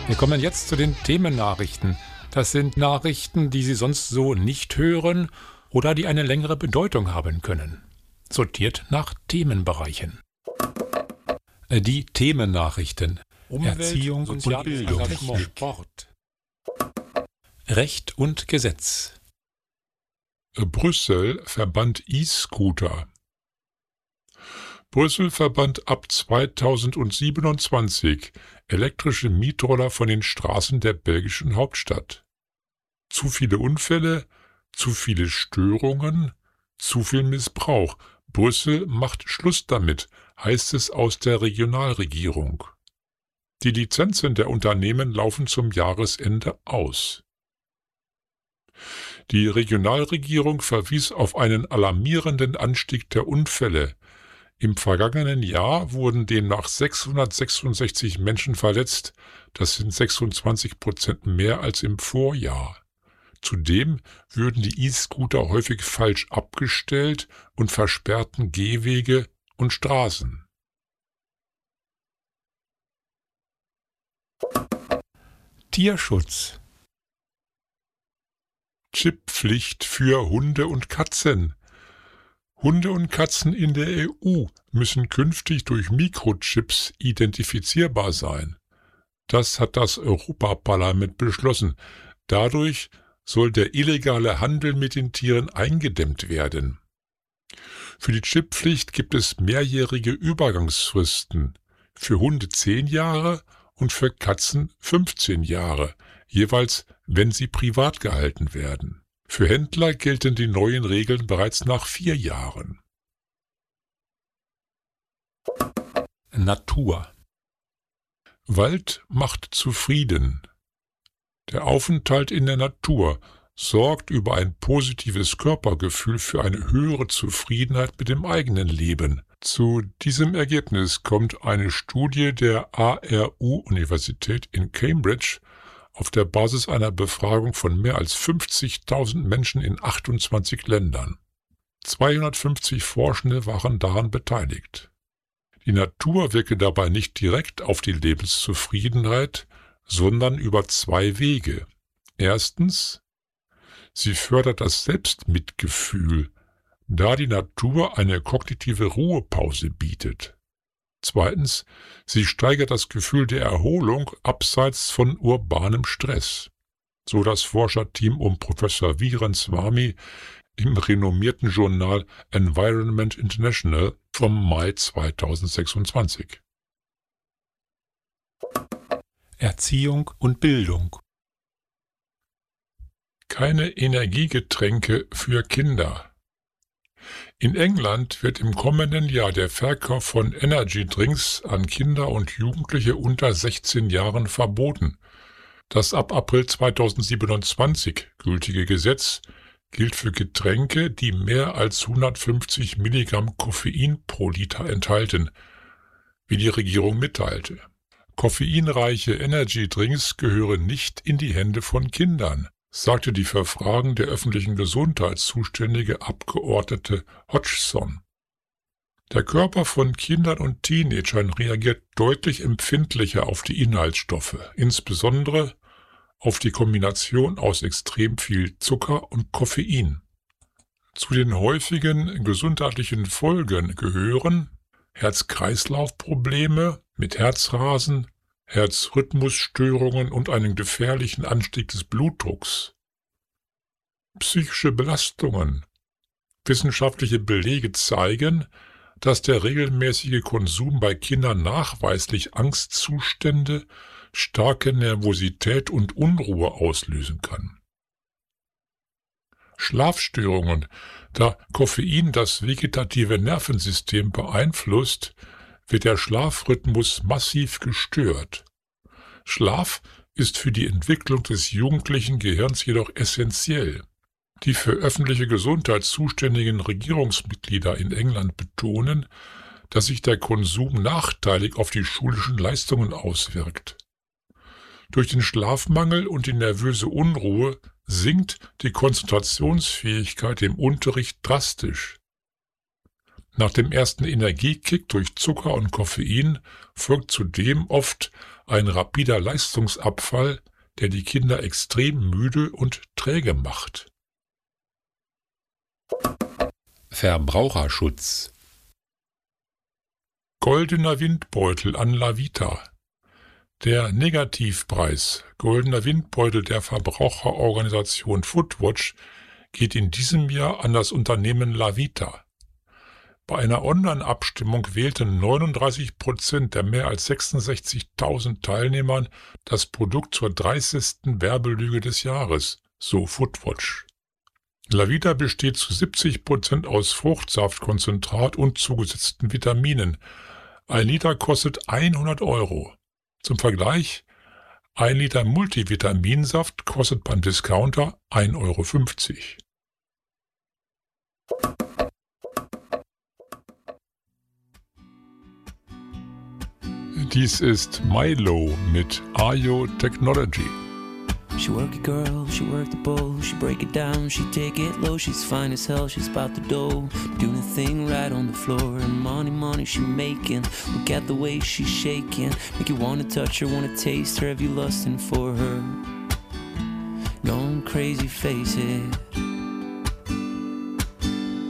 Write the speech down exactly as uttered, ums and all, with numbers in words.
Wir kommen jetzt zu den Themennachrichten. Das sind Nachrichten, die Sie sonst so nicht hören oder die eine längere Bedeutung haben können. Sortiert nach Themenbereichen. Die Themennachrichten. Umwelt, Erziehung und Bildung, Sport. Recht und Gesetz. Brüssel verbannt E-Scooter. Brüssel verbannt ab zweitausendsiebenundzwanzig elektrische Mietroller von den Straßen der belgischen Hauptstadt. Zu viele Unfälle, zu viele Störungen, zu viel Missbrauch. Brüssel macht Schluss damit, heißt es aus der Regionalregierung. Die Lizenzen der Unternehmen laufen zum Jahresende aus. Die Regionalregierung verwies auf einen alarmierenden Anstieg der Unfälle. Im vergangenen Jahr wurden demnach sechshundertsechsundsechzig Menschen verletzt, das sind sechsundzwanzig Prozent mehr als im Vorjahr. Zudem würden die E-Scooter häufig falsch abgestellt und versperrten Gehwege und Straßen. Tierschutz. Chipppflicht für Hunde und Katzen. Hunde und Katzen in der E U müssen künftig durch Mikrochips identifizierbar sein. Das hat das Europaparlament beschlossen. Dadurch soll der illegale Handel mit den Tieren eingedämmt werden. Für die Chipppflicht gibt es mehrjährige Übergangsfristen. Für Hunde zehn Jahre und für Katzen fünfzehn Jahre, jeweils wenn sie privat gehalten werden. Für Händler gelten die neuen Regeln bereits nach vier Jahren. Natur. Wald macht zufrieden. Der Aufenthalt in der Natur sorgt über ein positives Körpergefühl für eine höhere Zufriedenheit mit dem eigenen Leben. Zu diesem Ergebnis kommt eine Studie der A R U-Universität in Cambridge auf der Basis einer Befragung von mehr als fünfzigtausend Menschen in achtundzwanzig Ländern. zweihundertfünfzig Forschende waren daran beteiligt. Die Natur wirke dabei nicht direkt auf die Lebenszufriedenheit, sondern über zwei Wege. Erstens, sie fördert das Selbstmitgefühl, da die Natur eine kognitive Ruhepause bietet. Zweitens, sie steigert das Gefühl der Erholung abseits von urbanem Stress, so das Forscherteam um Professor Viren Swamy im renommierten Journal Environment International vom Mai zweitausendsechsundzwanzig. Erziehung und Bildung. Keine Energiegetränke für Kinder. In England wird im kommenden Jahr der Verkauf von Energy Drinks an Kinder und Jugendliche unter sechzehn Jahren verboten. Das ab April zweitausendsiebenundzwanzig gültige Gesetz gilt für Getränke, die mehr als hundertfünfzig Milligramm Koffein pro Liter enthalten, wie die Regierung mitteilte. Koffeinreiche Energy Drinks gehören nicht in die Hände von Kindern, sagte die für Fragen der öffentlichen Gesundheit zuständige Abgeordnete Hodgson. Der Körper von Kindern und Teenagern reagiert deutlich empfindlicher auf die Inhaltsstoffe, insbesondere auf die Kombination aus extrem viel Zucker und Koffein. Zu den häufigen gesundheitlichen Folgen gehören Herz-Kreislauf-Probleme mit Herzrasen, Herzrhythmusstörungen und einen gefährlichen Anstieg des Blutdrucks. Psychische Belastungen. Wissenschaftliche Belege zeigen, dass der regelmäßige Konsum bei Kindern nachweislich Angstzustände, starke Nervosität und Unruhe auslösen kann. Schlafstörungen. Da Koffein das vegetative Nervensystem beeinflusst, wird der Schlafrhythmus massiv gestört. Schlaf ist für die Entwicklung des jugendlichen Gehirns jedoch essentiell. Die für öffentliche Gesundheit zuständigen Regierungsmitglieder in England betonen, dass sich der Konsum nachteilig auf die schulischen Leistungen auswirkt. Durch den Schlafmangel und die nervöse Unruhe sinkt die Konzentrationsfähigkeit im Unterricht drastisch. Nach dem ersten Energiekick durch Zucker und Koffein folgt zudem oft ein rapider Leistungsabfall, der die Kinder extrem müde und träge macht. Verbraucherschutz. Goldener Windbeutel an Lavita. Der Negativpreis Goldener Windbeutel der Verbraucherorganisation Foodwatch geht in diesem Jahr an das Unternehmen Lavita. Bei einer Online-Abstimmung wählten neununddreißig Prozent der mehr als sechsundsechzigtausend Teilnehmern das Produkt zur dreißigsten Werbelüge des Jahres, so Foodwatch. Lavita besteht zu siebzig Prozent aus Fruchtsaftkonzentrat und zugesetzten Vitaminen. Ein Liter kostet hundert Euro. Zum Vergleich, ein Liter Multivitaminsaft kostet beim Discounter ein Euro fünfzig. Dies ist Milo mit Ayo Technology. She work it, girl, she work the bowl, she break it down, she take it low, she's fine as hell, she's about the dough, doing a thing right on the floor, and money, money she making, look at the way she's shaking, make you wanna touch her, wanna taste her, have you lusting for her, going crazy, face it.